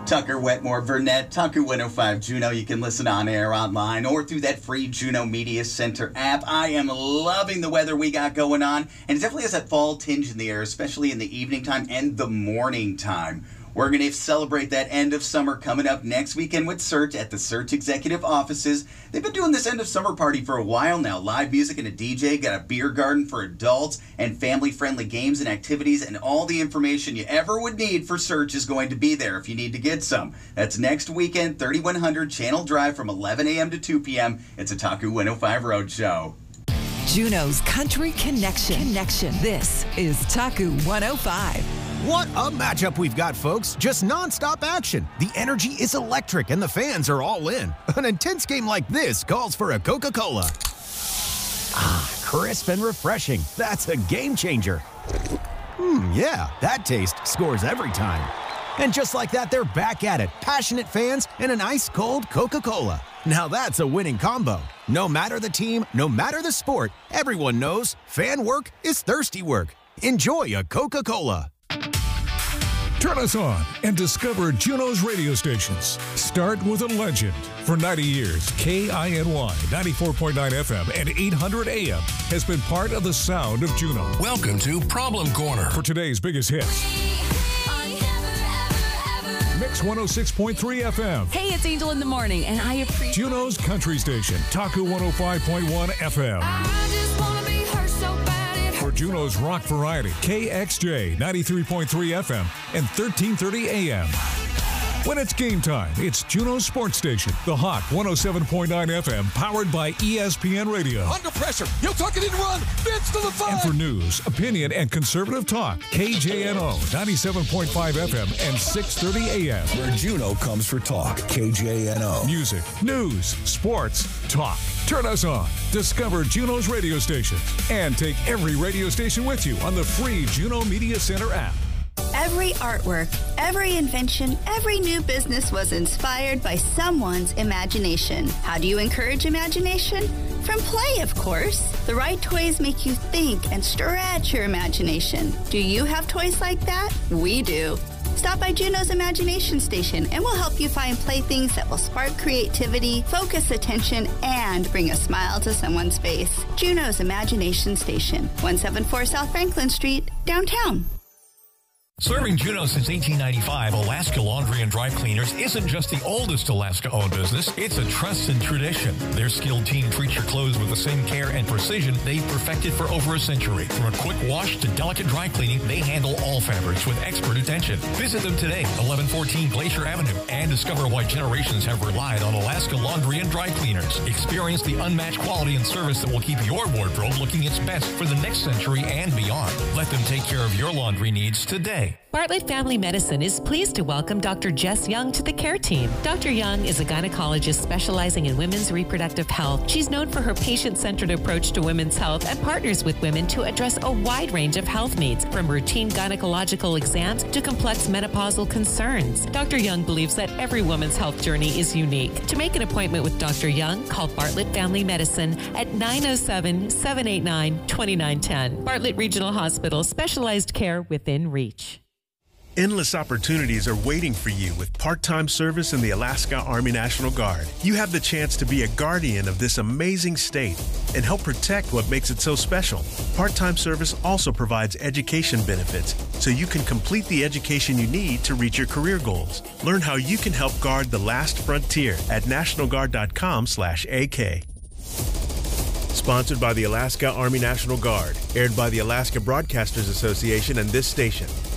Tucker, Wetmore, Burnett, Taku 105 Juneau. You can listen on air, online, or through that free Juneau Media Center app. I am loving the weather we got going on, and it definitely has that fall tinge in the air, especially in the evening time and the morning time. We're going to celebrate that end of summer coming up next weekend with Search at the Search Executive Offices. They've been doing this end of summer party for a while now. Live music and a DJ, got a beer garden for adults, and family-friendly games and activities, and all the information you ever would need for Search is going to be there if you need to get some. That's next weekend, 3100 Channel Drive from 11 a.m. to 2 p.m. It's a Taku 105 Roadshow. Juneau's Country Connection. This is Taku 105. What a matchup we've got, folks. Just nonstop action. The energy is electric and the fans are all in. An intense game like this calls for a Coca-Cola. Ah, crisp and refreshing. That's a game changer. Yeah, that taste scores every time. And just like that, they're back at it. Passionate fans and an ice-cold Coca-Cola. Now that's a winning combo. No matter the team, no matter the sport, everyone knows fan work is thirsty work. Enjoy a Coca-Cola. Turn us on and discover Juneau's radio stations. Start with a legend. For 90 years, KINY 94.9 FM and 800 AM has been part of the sound of Juneau. Welcome to Problem Corner. For today's biggest hits. Mix 106.3 FM. Hey, it's Angel in the Morning, and I appreciate Juneau's country station, Taku 105.1 FM. I just want to be her so bad. For Juneau's rock variety, KXJ 93.3 FM and 1330 AM. When it's game time, it's Juneau's sports station, the Hot 107.9 FM, powered by ESPN Radio. Under pressure, he'll tuck it in and run. Vince to the 5. And for news, opinion, and conservative talk, KJNO 97.5 FM and 630 AM. Where Juneau comes for talk, KJNO. Music, news, sports, talk. Turn us on. Discover Juneau's radio station. And take every radio station with you on the free Juneau Media Center app. Every artwork, every invention, every new business was inspired by someone's imagination. How do you encourage imagination? From play, of course. The right toys make you think and stretch your imagination. Do you have toys like that? We do. Stop by Juneau's Imagination Station and we'll help you find playthings that will spark creativity, focus attention, and bring a smile to someone's face. Juneau's Imagination Station, 174 South Franklin Street, downtown. Serving Juneau since 1895, Alaska Laundry and Dry Cleaners isn't just the oldest Alaska-owned business, it's a trusted tradition. Their skilled team treats your clothes with the same care and precision they've perfected for over a century. From a quick wash to delicate dry cleaning, they handle all fabrics with expert attention. Visit them today, 1114 Glacier Avenue, and discover why generations have relied on Alaska Laundry and Dry Cleaners. Experience the unmatched quality and service that will keep your wardrobe looking its best for the next century and beyond. Let them take care of your laundry needs today. Bartlett Family Medicine is pleased to welcome Dr. Jess Young to the care team. Dr. Young is a gynecologist specializing in women's reproductive health. She's known for her patient-centered approach to women's health and partners with women to address a wide range of health needs, from routine gynecological exams to complex menopausal concerns. Dr. Young believes that every woman's health journey is unique. To make an appointment with Dr. Young, call Bartlett Family Medicine at 907-789-2910. Bartlett Regional Hospital, specialized care within reach. Endless opportunities are waiting for you with part-time service in the Alaska Army National Guard. You have the chance to be a guardian of this amazing state and help protect what makes it so special. Part-time service also provides education benefits, so you can complete the education you need to reach your career goals. Learn how you can help guard the last frontier at nationalguard.com/AK. Sponsored by the Alaska Army National Guard, aired by the Alaska Broadcasters Association and this station.